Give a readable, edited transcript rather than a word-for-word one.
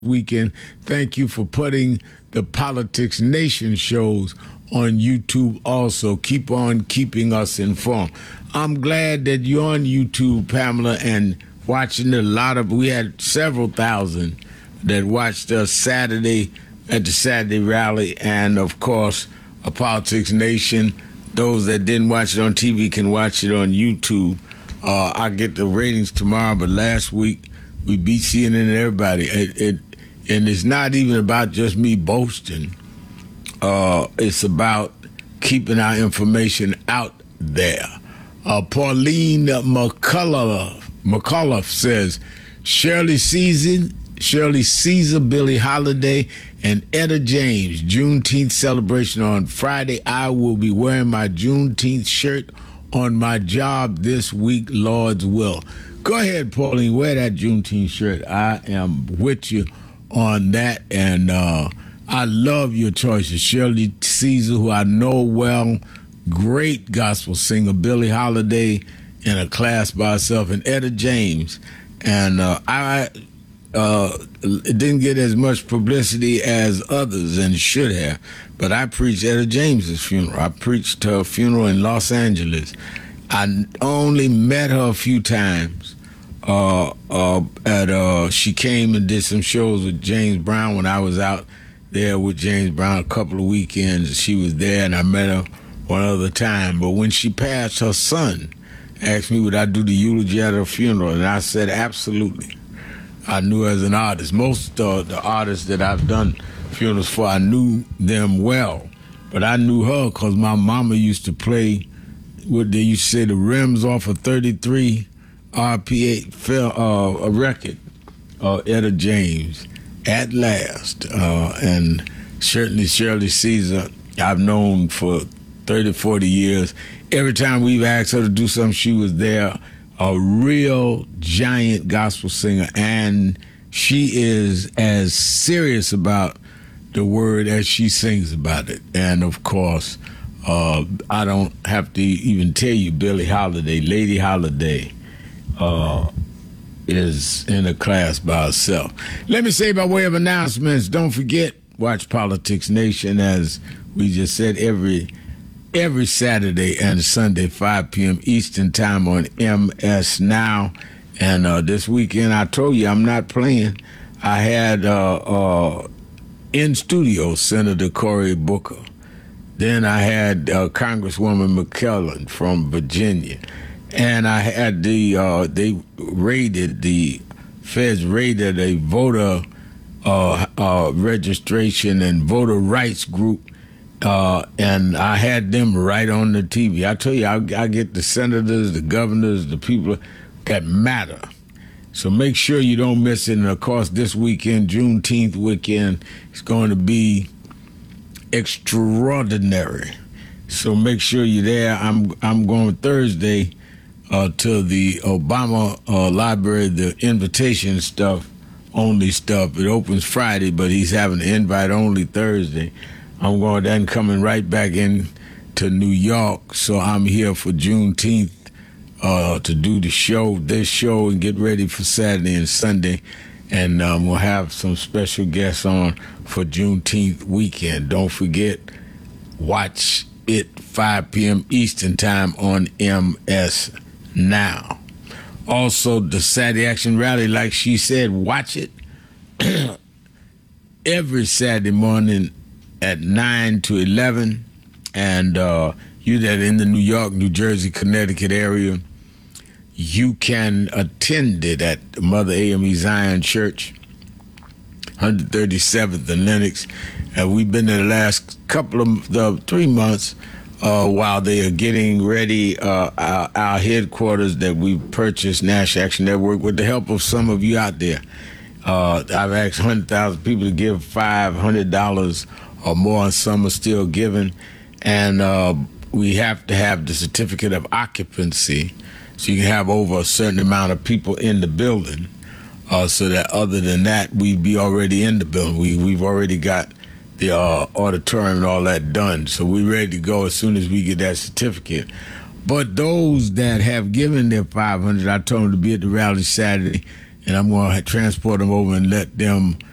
weekend. Thank you for putting the Politics Nation shows on YouTube also. Keep on keeping us informed. I'm glad that you're on YouTube, Pamela, and watching we had several thousand that watched us Saturday at the Saturday rally, and of course, a Politics Nation. Those that didn't watch it on TV can watch it on YouTube. I get the ratings tomorrow, but last week we beat CNN and everybody. And it's not even about just me boasting. It's about keeping our information out there. Pauline McCullough says, Shirley Caesar, Billie Holiday, and Etta James, Juneteenth celebration on Friday. I will be wearing my Juneteenth shirt on my job this week, Lord's will. Go ahead, Pauline, wear that Juneteenth shirt. I am with you on that, and I love your choices. Shirley Caesar, who I know well, great gospel singer. Billie Holiday in a class by herself, and Etta James. And it didn't get as much publicity as others and should have, but I preached Etta James's funeral. I preached her funeral in Los Angeles. I only met her a few times. She came and did some shows with James Brown when I was out there with James Brown a couple of weekends. She was there, and I met her one other time. But when she passed, her son asked me would I do the eulogy at her funeral, and I said absolutely. I knew her as an artist. Most of the artists that I've done funerals for, I knew them well, but I knew her because my mama used to play what they used to say, the rims off a 33 RPA a record, Etta James, At Last, and certainly Shirley Caesar, I've known for 30, 40 years. Every time we've asked her to do something, she was there, a real giant gospel singer, and she is as serious about the word as she sings about it. And of course, I don't have to even tell you, Billie Holiday, Lady Holiday, is in a class by herself. Let me say by way of announcements, don't forget, watch Politics Nation, as we just said, every Saturday and Sunday, 5 p.m. Eastern Time on MS Now. And this weekend, I told you I'm not playing. I had in studio Senator Cory Booker. Then I had Congresswoman McKellen from Virginia. And I had the feds raided a voter registration and voter rights group, and I had them right on the TV. I tell you, I get the senators, the governors, the people that matter. So make sure you don't miss it. And of course, this weekend, Juneteenth weekend, is going to be extraordinary. So make sure you're there. I'm going Thursday to the Obama Library, the invitation only stuff. It opens Friday, but he's having the invite only Thursday. I'm going then coming right back in to New York, so I'm here for Juneteenth to do this show, and get ready for Saturday and Sunday. And we'll have some special guests on for Juneteenth weekend. Don't forget, watch it 5 p.m. Eastern Time on MS Now. Also, the Saturday Action Rally, like she said, watch it every Saturday morning at 9 to 11. And you that are in the New York, New Jersey, Connecticut area, you can attend it at Mother AME Zion Church, 137th and Lenox. And we've been there the last couple of 3 months while they are getting ready our headquarters that we purchased, National Action Network, with the help of some of you out there. I've asked 100,000 people to give $500 or more, and some are still giving. And we have to have the certificate of occupancy, so you can have over a certain amount of people in the building, so that other than that, we'd be already in the building. We've already got the auditorium and all that done, so we're ready to go as soon as we get that certificate. But those that have given their $500, I told them to be at the rally Saturday, and I'm going to transport them over and let them